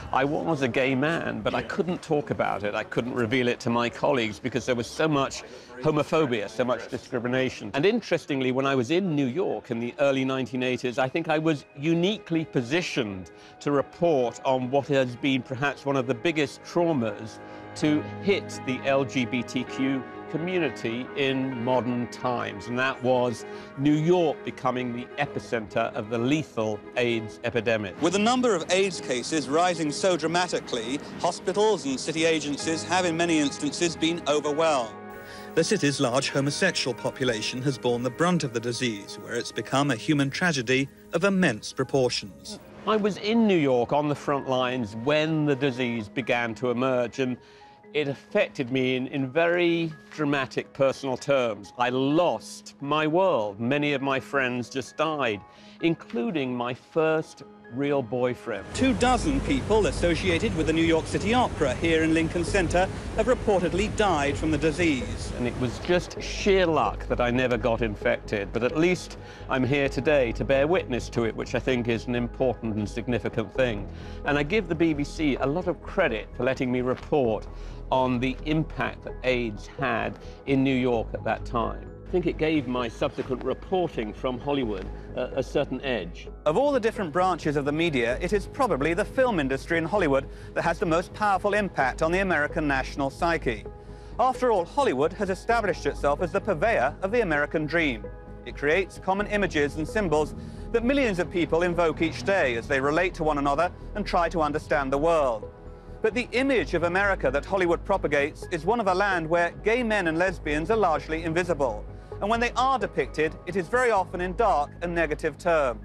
I was a gay man, but I couldn't talk about it. I couldn't reveal it to my colleagues because there was so much homophobia, so much discrimination. And interestingly, when I was in New York in the early 1980s, I think I was uniquely positioned to report on what has been perhaps one of the biggest traumas to hit the LGBTQ community in modern times, and that was New York becoming the epicenter of the lethal AIDS epidemic. With the number of AIDS cases rising so dramatically, hospitals and city agencies have in many instances been overwhelmed. The city's large homosexual population has borne the brunt of the disease, where it's become a human tragedy of immense proportions. I was in New York on the front lines when the disease began to emerge, and it affected me in very dramatic personal terms. I lost my world. Many of my friends just died, including my first real boyfriend. 24 people associated with the New York City Opera here in Lincoln Center have reportedly died from the disease. And it was just sheer luck that I never got infected, but at least I'm here today to bear witness to it, which I think is an important and significant thing. And I give the BBC a lot of credit for letting me report on the impact that AIDS had in New York at that time. I think it gave my subsequent reporting from Hollywood a certain edge. Of all the different branches of the media, it is probably the film industry in Hollywood that has the most powerful impact on the American national psyche. After all, Hollywood has established itself as the purveyor of the American dream. It creates common images and symbols that millions of people invoke each day as they relate to one another and try to understand the world. But the image of America that Hollywood propagates is one of a land where gay men and lesbians are largely invisible. And when they are depicted, it is very often in dark and negative terms.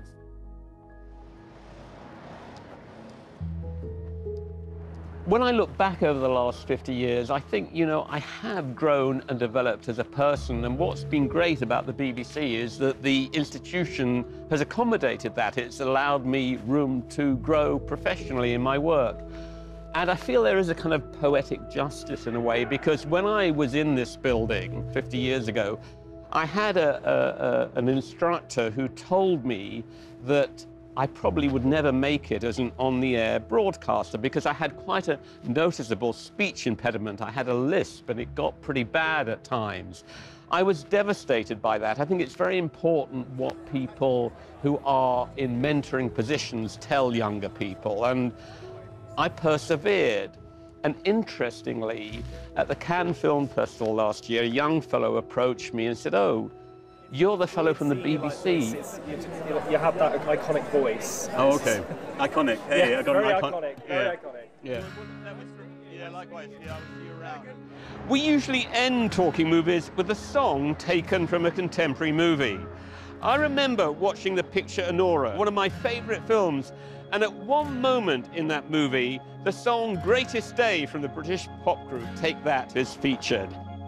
When I look back over the last 50 years, I think, I have grown and developed as a person, and what's been great about the BBC is that the institution has accommodated that. It's allowed me room to grow professionally in my work. And I feel there is a kind of poetic justice in a way, because when I was in this building 50 years ago, I had an instructor who told me that I probably would never make it as an on-the-air broadcaster because I had quite a noticeable speech impediment. I had a lisp and it got pretty bad at times. I was devastated by that. I think it's very important what people who are in mentoring positions tell younger people, and I persevered. And interestingly, at the Cannes Film Festival last year, a young fellow approached me and said, "Oh, you're the fellow from the BBC." You have that iconic voice. Oh, okay. Iconic. Hey, yeah, I got very an iconic. Very iconic. Yeah. Yeah, likewise. Yeah, I'll see you around. We usually end Talking Movies with a song taken from a contemporary movie. I remember watching The Picture Anora, one of my favorite films, and at one moment in that movie, the song Greatest Day from the British pop group Take That is featured.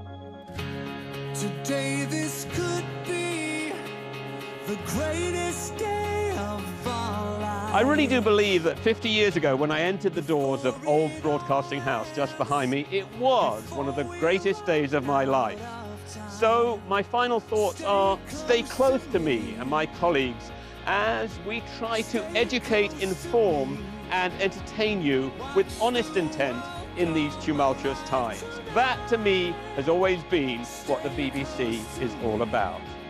Today this could be the greatest day of our lives. I really do believe that 50 years ago, when I entered the doors of Old Broadcasting House just behind me, it was one of the greatest days of my life. So my final thoughts are, stay close to me and my colleagues as we try to educate, inform, and entertain you with honest intent in these tumultuous times. That, to me, has always been what the BBC is all about.